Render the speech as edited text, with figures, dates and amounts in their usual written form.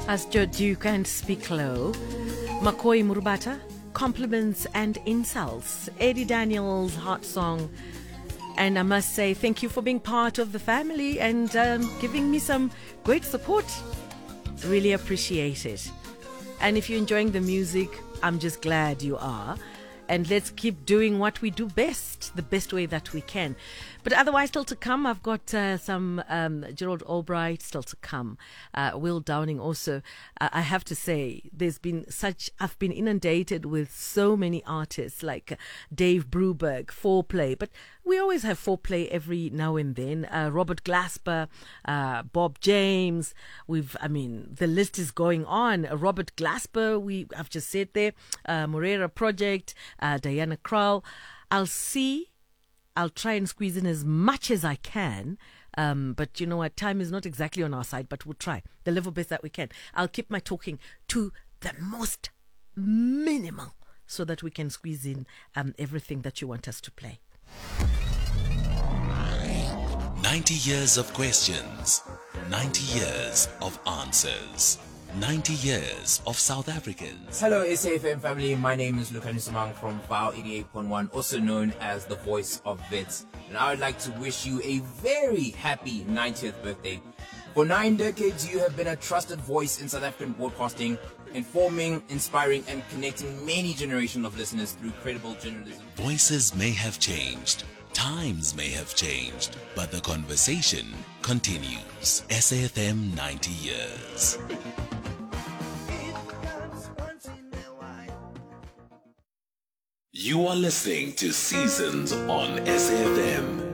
As Joe Duke and Speak Low, McCoy Murubata, Compliments and Insults, Eddie Daniels' Heart Song. And I must say thank you for being part of the family and giving me some great support. Really appreciate it. And if you're enjoying the music, I'm just glad you are. And let's keep doing what we do best, the best way that we can. But otherwise, still to come, I've got some Gerald Albright still to come. Will Downing also. I have to say, I've been inundated with so many artists like Dave Bruberg, Foreplay. But we always have Foreplay every now and then. Robert Glasper, Bob James. The list is going on. Robert Glasper, I've just said there. Moreira Project, Diana Krall. I'll try and squeeze in as much as I can. But you know what? Time is not exactly on our side, but we'll try the level best that we can. I'll keep my talking to the most minimal so that we can squeeze in everything that you want us to play. 90 years of questions, 90 years of answers. 90 years of South Africans. Hello SAFM family, my name is Lukani Samang from Vow 88.1, also known as the voice of Vets, and I would like to wish you a very happy 90th birthday. For 9 decades you have been a trusted voice in South African broadcasting, informing, inspiring and connecting many generations of listeners through credible journalism. Voices may have changed, times may have changed, but the conversation continues. SAFM 90 years. You are listening to Seasons on SAFM.